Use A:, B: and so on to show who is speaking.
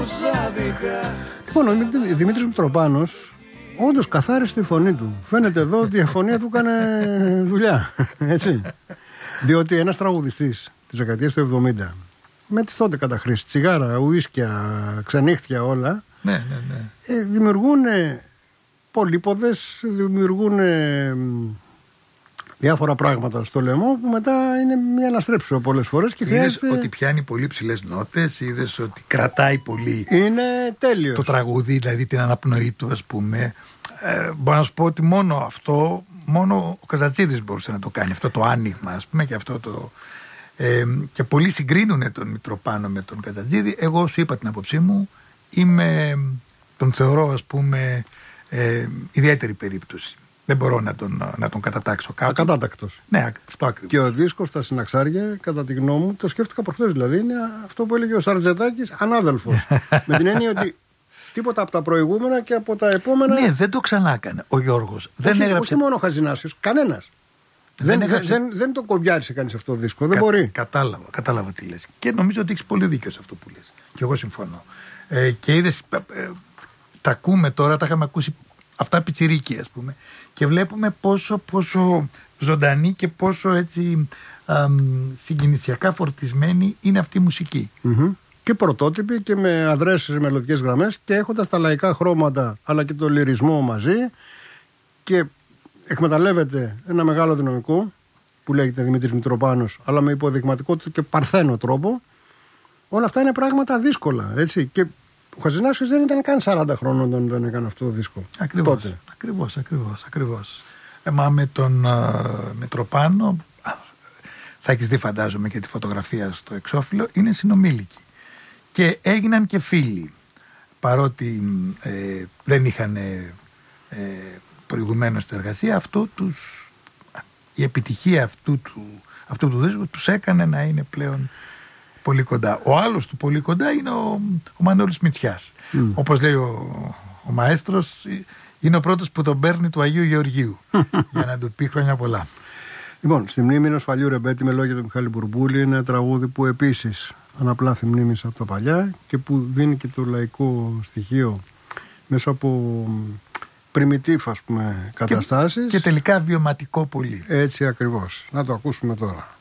A: Λοιπόν, ο Δημήτρης Μητροπάνος όντως καθάρισε τη φωνή του. Φαίνεται εδώ ότι η φωνή του έκανε δουλειά. Έτσι. Διότι ένας τραγουδιστής της δεκαετίας του 70, με τις τότε καταχρήσεις, τσιγάρα, ουίσκια, ξενύχτια, όλα, δημιουργούν πολύποδες, δημιουργούν διάφορα πράγματα στο λαιμό που μετά είναι μια αναστρέψη πολλές φορές και χρειάζεται...
B: Είδες ότι πιάνει πολύ ψηλές νότες, είδες ότι κρατάει πολύ.
A: Είναι τέλειος.
B: Το τραγούδι, δηλαδή την αναπνοή του, ας πούμε. Μπορώ να σου πω ότι μόνο ο Καζατζίδης μπορούσε να το κάνει. Αυτό το άνοιγμα, ας πούμε, και αυτό το... και πολλοί συγκρίνουν τον Μητροπάνο με τον Καζατζίδη. Εγώ σου είπα την άποψή μου, τον θεωρώ, ας πούμε, ιδιαίτερη περίπτωση. Δεν μπορώ να τον κατατάξω κάπου.
A: Ακατάτακτος.
B: Ναι, αυτό ακριβώς.
A: Και ο δίσκος στα Συναξάρια, κατά τη γνώμη μου, το σκέφτηκα προχθές. Δηλαδή είναι αυτό που έλεγε ο Σαρτζετάκης, ανάδελφος. Με την έννοια ότι τίποτα από τα προηγούμενα και από τα επόμενα.
B: Ναι, δεν το ξανά έκανε ο Γιώργος. Δεν έγραψε.
A: Όχι μόνο ο Χαζινάσιος, κανένας. Δεν το κομπιάρισε κανείς αυτό το δίσκο. Δεν μπορεί.
B: Κατάλαβα τι λες. Και νομίζω ότι έχεις πολύ δίκιο σε αυτό που λες. Και εγώ συμφωνώ. Και είδες, τα ακούμε τώρα, τα είχαμε ακούσει αυτά πιτσιρίκι, ας πούμε. Και βλέπουμε πόσο ζωντανή και πόσο έτσι συγκινησιακά φορτισμένη είναι αυτή η μουσική.
A: Και πρωτότυπη και με αδρές μελωδικές γραμμές και έχοντας τα λαϊκά χρώματα αλλά και το λυρισμό μαζί και εκμεταλλεύεται ένα μεγάλο δυναμικό που λέγεται Δημήτρης Μητροπάνος, αλλά με υποδειγματικό του και παρθένο τρόπο. Όλα αυτά είναι πράγματα δύσκολα, έτσι. Και ο Χαζινάσιος δεν ήταν καν 40 χρόνων όταν δεν έκανε αυτό το δίσκο.
B: Ακριβώς. Μα με τον Μητροπάνο, θα έχεις δει φαντάζομαι και τη φωτογραφία στο εξώφυλλο, είναι συνομήλικοι. Και έγιναν και φίλοι. Παρότι δεν είχαν προηγουμένως στην εργασία, η επιτυχία αυτού του δίσκου τους έκανε να είναι πλέον πολύ κοντά. Ο άλλος του πολύ κοντά είναι ο Μανώλης Μητσιάς. Όπως λέει ο μαέστρος, είναι ο πρώτος που τον παίρνει του Αγίου Γεωργίου για να του πει χρόνια πολλά.
A: Λοιπόν, στη μνήμη ενός Φαλιού Ρεμπέτη με λόγια του Μιχάλη Μπουρμπούλη, είναι ένα τραγούδι που επίσης αναπλάθει μνήμης από τα παλιά και που δίνει και το λαϊκό στοιχείο μέσα από πριμιτίφ, ας πούμε, καταστάσεις.
B: Και τελικά βιωματικό πολύ.
A: Έτσι ακριβώς. Να το ακούσουμε τώρα.